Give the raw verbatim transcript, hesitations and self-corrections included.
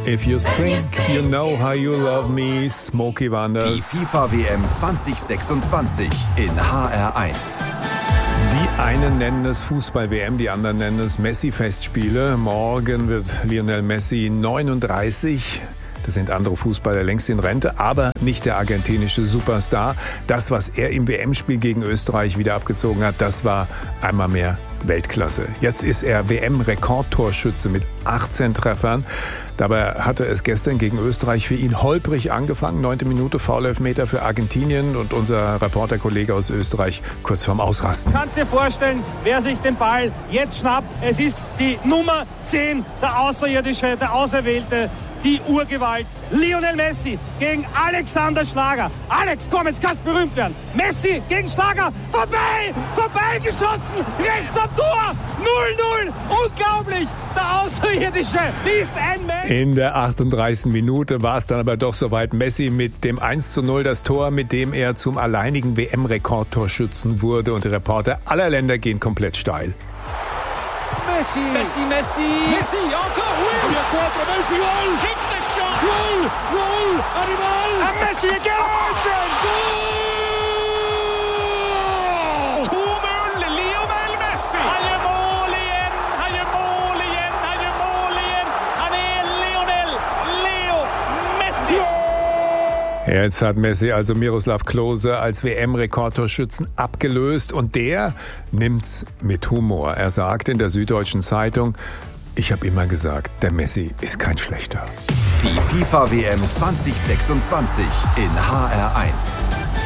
If you think you know how you love me, Smokey Wanders. Die FIFA-W M zwanzig sechsundzwanzig in H R eins. Die einen nennen es Fußball-W M, die anderen nennen es Messi-Festspiele. Morgen wird Lionel Messi neununddreißig. Das sind andere Fußballer längst in Rente, aber nicht der argentinische Superstar. Das, was er im W M-Spiel gegen Österreich wieder abgezogen hat, das war einmal mehr Weltklasse. Jetzt ist er W M-Rekordtorschütze mit achtzehn Treffern. Dabei hatte es gestern gegen Österreich für ihn holprig angefangen. Neunte Minute, Foul-Elfmeter für Argentinien und unser Reporterkollege aus Österreich kurz vorm Ausrasten. Kannst dir vorstellen, wer sich den Ball jetzt schnappt? Es ist die Nummer zehn, der Außerirdische, der Auserwählte, die Urgewalt. Lionel Messi gegen Alexander Schlager. Alex, komm, jetzt kannst du berühmt werden. Messi gegen Schlager. Vorbei, vorbeigeschossen. Rechts am Tor. null null. Unglaublich. Der Außerirdische ist ein Mensch. In der achtunddreißigsten Minute war es dann aber doch soweit. Messi mit dem eins zu null, das Tor, mit dem er zum alleinigen W M-Rekordtorschützen wurde. Und die Reporter aller Länder gehen komplett steil. Messi, Messi, Messi, Messi, encore, oui, quattro, Messi, gol, hits the shot, gol, gol, Animal, and Messi again, goal, to null, Lionel Messi. Han gör mål igen, han gör mål igen, han gör mål igen, han är Lionel, Leo Messi. Jetzt hat Messi also Miroslav Klose als W M-Rekordtorschützen abgelöst und der nimmt's mit Humor. Er sagt in der Süddeutschen Zeitung, ich habe immer gesagt, der Messi ist kein Schlechter. Die FIFA-W M zwanzig sechsundzwanzig in H R eins.